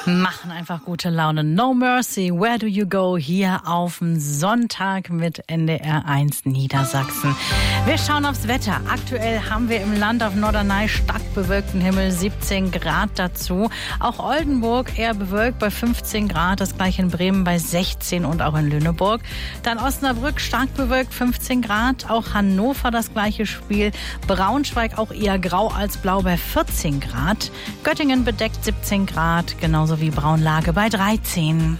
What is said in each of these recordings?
Machen einfach gute Laune. No Mercy, Where Do You Go? Hier auf dem Sonntag mit NDR 1 Niedersachsen. Wir schauen aufs Wetter. Aktuell haben wir im Land auf Norderney stark bewölkten Himmel, 17 Grad dazu. Auch Oldenburg eher bewölkt bei 15 Grad, das gleiche in Bremen bei 16 und auch in Lüneburg. Dann Osnabrück stark bewölkt, 15 Grad. Auch Hannover das gleiche Spiel. Braunschweig auch eher grau als blau bei 14 Grad. Göttingen bedeckt 17 Grad, genauso wie Braunlage bei 13.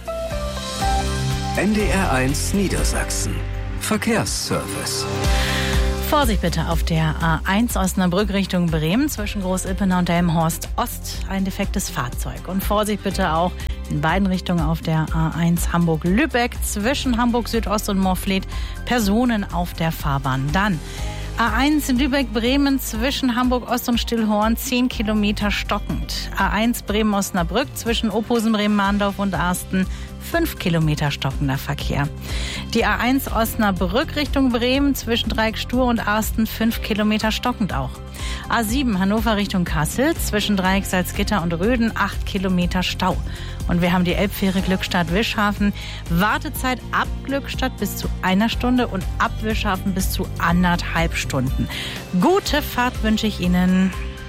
NDR 1 Niedersachsen. Verkehrsservice. Vorsicht bitte auf der A1 Osnabrück Richtung Bremen zwischen Groß-Ippenau und Delmenhorst Ost ein defektes Fahrzeug. Und Vorsicht bitte auch in beiden Richtungen auf der A1 Hamburg-Lübeck zwischen Hamburg Südost und Moorfleet Personen auf der Fahrbahn. Dann A1 in Lübeck-Bremen zwischen Hamburg-Ost und Stillhorn 10 Kilometer stockend. A1 Bremen-Osnabrück zwischen Ophusen, Bremen-Mahndorf und Arsten 5 Kilometer stockender Verkehr. Die A1 Osnabrück Richtung Bremen zwischen Dreieck-Stur und Arsten 5 Kilometer stockend auch. A7 Hannover Richtung Kassel zwischen Dreieck Salzgitter und Röden 8 Kilometer Stau. Und wir haben die Elbfähre Glückstadt-Wischhafen. Wartezeit ab Glückstadt bis zu 1 Stunde und ab Wischhafen bis zu 1,5 Stunden. Gute Fahrt wünsche ich Ihnen.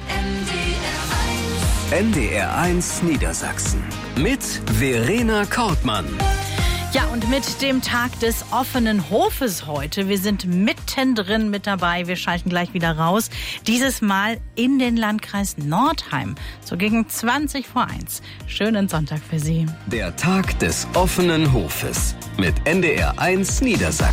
NDR 1 Niedersachsen mit Verena Kortmann. Ja, und mit dem Tag des offenen Hofes heute. Wir sind mittendrin mit dabei. Wir schalten gleich wieder raus. Dieses Mal in den Landkreis Nordheim. So gegen 20 vor 1. Schönen Sonntag für Sie. Der Tag des offenen Hofes mit NDR 1 Niedersachsen.